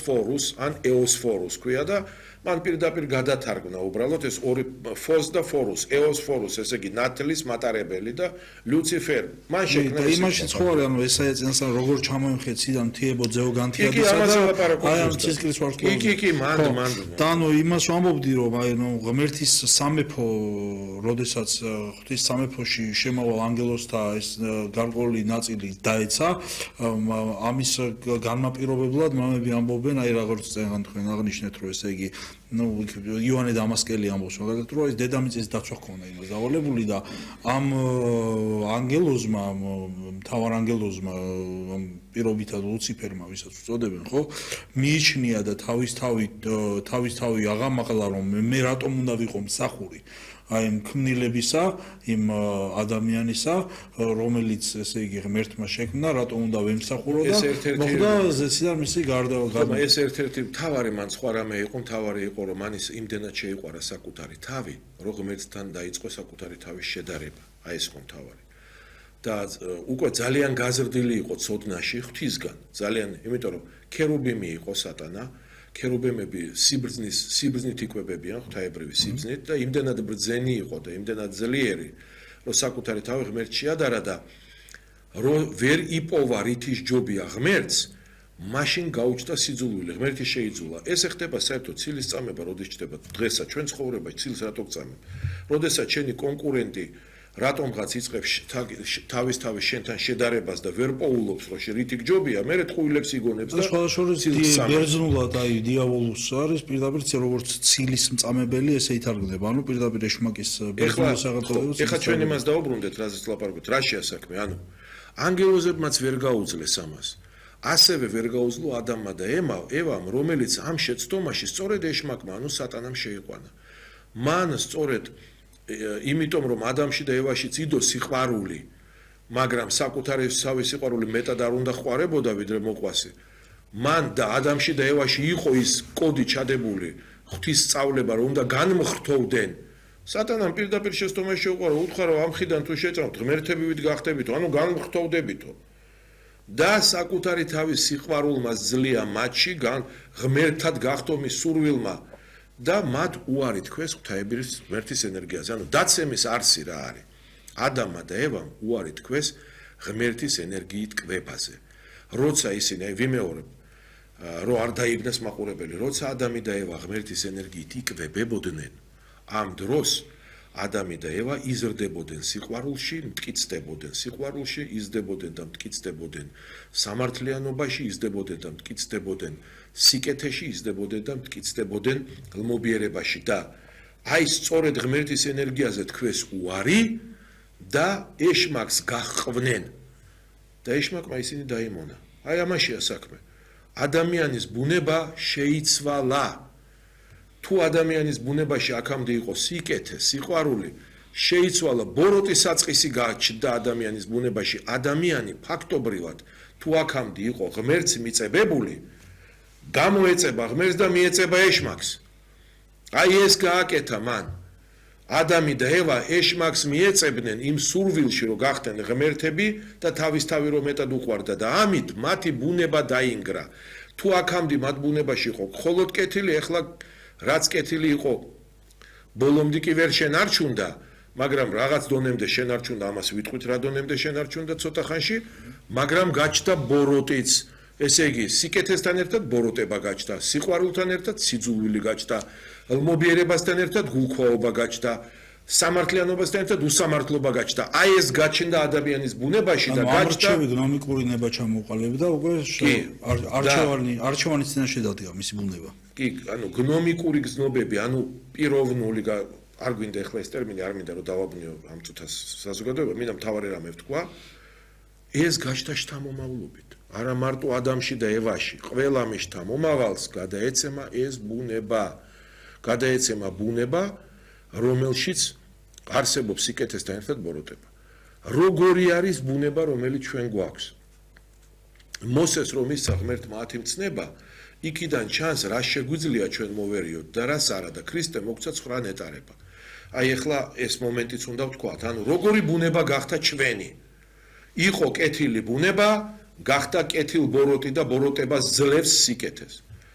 ფოსფორუს ან ეოსფორუს ქვია და მან პირდაპირ გადათარგმნა უბრალოდ ეს ორი ფოს და ფორუს, ეოსფორუს, ესე იგი ნათლის მატარებელი და ლუციფერ. მან შექმნა და იმაში ცხოვრე, ანუ ესა ეწინას ან როგორ ჩამოიხეთ სიდან თიებო ძეო განთიადისა და აი ამ ცისკრის ვარსკვლავზე. კი, მან. და ანუ იმას ვამბობდი, რომ აი ნუ ღმერთის სამეფო, როდესაც ღვთის სამეფოში შემავალ ანგელოზთა ეს გარკვეული ნაწილი დაეცა, ამის განმაპირობებლად მამები ამბობენ, აი როგორც წეგან თქვენ აღნიშნეთ, რომ ესე იგი იოანე დამასკელი ამბობს მაგალითად რომ ეს დედამიწის დაცვა ქონა იმას დავალებული და ამ ანგელოზმა მთავარ ანგელოზმა პირობითად ლუციფერმა ვისაც უწოდებენ ხო მიიჩნია და თავისთავი აღამაღლა რომ მე რატომ უნდა ვიყო მსახური აი ამ ქმნილებისა იმ ადამიანისა რომელიც ესე იგი ღმერთმა შექმნა რატომ უნდა ვემსახურო და მოხდა ზეციდან მისი გარდა ეს ერთ-ერთი მთავარი მან სხვა რამე იყო მთავარი იყო რომ მანის იმდენად შეიყვარა საკუთარი თავი რომ ღმერთთან დაიწყო საკუთარი თავის შედარება აი ეს ხო მთავარი და უკვე ძალიან გაზრდილი იყო ცოდნაში ღვთისგან ძალიან იმიტომ რომ ქერუბიმი იყო სატანა ქერუბიმები სიბრძნით იკვებებიან ღვთაებრივი სიბრძნით და იმდენად ბრძენი იყო და იმდენად ძლიერი რომ საკუთარი თავი ღმერთს შეადარა და რომ ვერ იპოვა რითის ჯობია ღმერთს მაშინ გაუჩნდა სიძულვილი ღმერთი შეიძულა ესე ხდება საერთოდ ცილის წამება როდის ჩდება დღესაც ჩვენ ცხოვრებაში ცილს რატო გწამებ როდესაც შენი კონკურენტი რატომღაც იწყებს თავის შენთან შედარებას და ვერ პოულობს რომ რითი გჯობია მე თხუილებს იგონებს და სხვადასხვა ბერძნულად აი დიავოლოს არის პირდაპირ როგორც ცილის მწამებელი ესე ითარგმნება ანუ პირდაპირ ეშმაკის ბერძნულ სახელწოდებას ეხლა ჩვენ იმას დავუბრუნდეთ რაზეც ლაპარაკობთ რა შეასაქმე ანუ ანგელოზებმაც ვერ გაუძლეს ამას ასევე ვერ გაუძლო ადამმა და ევამ რომელიც ამ შეცდომაში სწორედ ეშმაკმა ანუ სატანამ შეიყვანა მან სწორედ იმიტომ რომ ადამიანში და ევაში წიდო სიყვარული მაგრამ საკუთარი სიყვარული მეტად არ უნდა ხვარებოდა ვიდრე მოყვასი მან და ადამიანში და ევაში იყო ის კოდი ჩადებული ღვთის სწავლება რომ უნდა განმხრთოვდნენ სატანამ პირდაპირ შეცდომაში შეუყვარა უთხრა რომ ამ ხიდან თუ შეჭამთ ღმერთებივით გახდებითო ანუ განმხრთოვდებითო და საკუთარი თავის სიყვარულმა ძლია მათში ღმერთად გახდომის სურვილმა და მათ უარი თქვეს ღვთაებრივი ღმერთის ენერგიაზე. ანუ დაცემის არსი რა არის? ადამმა და ევამ უარი თქვეს ღმერთის ენერგიით კვებაზე. როცა ისინი ვიმეორებ, რომ არ დაიბნეს მაყურებელი, როცა ადამი და ევა ღმერთის ენერგიით იკვებებოდნენ, ამ დროს ადამი და ევა იზრდებოდნენ სიყვარულში, მტკიცდებოდნენ სიყვარულში, იზრდებოდნენ და მტკიცდებოდნენ სამართლიანობაში, იზრდებოდნენ და მტკიცდებოდნენ სიკეთეში, იზრდებოდნენ და მტკიცდებოდნენ ღლმობიერებაში და აი სწორედ ღმერთის ენერგიაზე თქვეს უარი და ეშმაკს გაჰყვნენ და ეშმაკმა ისინი დაიმონა. აი ამაშია საქმე. ადამიანის ბუნება შეიცვალა. თუ ადამიანის ბუნებაში აქამდე იყო სიკეთე, სიყვარული, შეიცვალა ბოროტის საწყისი გაჩნდა ადამიანის ბუნებაში. ადამიანი ფაქტობრივად თუ აქამდე იყო ღმერთს მიწებებული, გამოეწება ღმერთს და მიეწება ეშმაკს. აი ეს გააკეთა მან. ადამი და ევა ეშმაკს მიეწებდნენ იმ სურვილში, რომ გახდნენ ღმერთები და თავისთავი რომ მეტად უყვარდა და ამით მათი ბუნება დაინგრა. თუ აქამდე მათ ბუნებაში იყო მხოლოდ კეთილი, ეხლა რაც კეთილი იყო ბოლომდე კი ვერ შენარჩუნდა, მაგრამ რაღაც დონემდე შენარჩუნდა, ამას ვიტყვით რა დონემდე შენარჩუნდა ცოტა ხანში, მაგრამ გაჩნდა ბოროტიც. ესე იგი, სიკეთესთან ერთად ბოროტება გაჩნდა, სიყვარულთან ერთად სიძულვილი გაჩნდა, ღლმობიერებასთან ერთად გულქვაობა გაჩნდა, სამართლიანობასთან ერთად უსამართლობა გაჩნდა. აი ეს გაჩნდა ადამიანის ბუნებაში და გაჩნდა გნომიკური ნება ჩამოყალიბდა უკვე არჩევანის წინაშე დადგა მისი ბუნება. კი, ანუ გნომიკური გზნობები, ანუ პიროვნული არ გვინდა ეხლა ეს ტერმინი, არ მინდა რომ დავაბნიო ამ წუთას საზოგადოება, მინდა მთავარი რამე ვთქვა. ეს გაჩნდა შთამომავლობით. არა მარტო ადამიანში და ევაში, ყველა მის შთამომავალს გადაეცემა ეს ბუნება. გადაეცემა ბუნება, რომელშიც არსებობს სიკეთესთან ერთად ბოროტება. როგორი არის ბუნება, რომელიც ჩვენ გვაქვს? მოსეს რომ ის ღმერთმა ათიმცნება, იქიდან ჩანს რა შეგვიძლია ჩვენ მოვერიოთ და რას არა და ქრისტე მოგცა ცხრა ნეტარება. აი ახლა ეს მომენტიც უნდა ვთქვათ, ანუ როგორი ბუნება გახდა ჩვენი? იყო კეთილი ბუნება, გახდა კეთილ ბოროტი და ბოროტება ძლევს სიკეთეს.